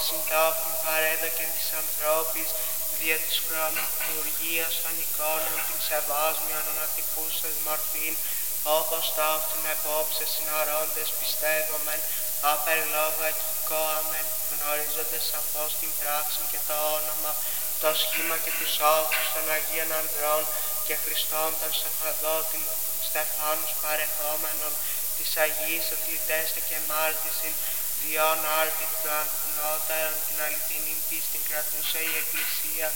όψιν ταύτην παρέδοκεν της ανθρώπης, δια της χρωματουργίας των εικόνων την σεβάσμιον ανατυπούσες μορφήν, όπως ταύτην επόψες συνορώντες πιστεύομεν, άπερ λόγω εκηκόαμεν, γνωρίζοντες σαφώς την πράξη και το όνομα, το σχήμα και τους όθους των Αγίων Ανδρών και Χριστών των Στεφανδότην, Στεφάνους παρεχόμενων, της Αγίας Αθλητέστε και μάρτυσιν, διόν άρτη του ανώτερον την αληθινήν πίστην κρατούσε η Εκκλησία,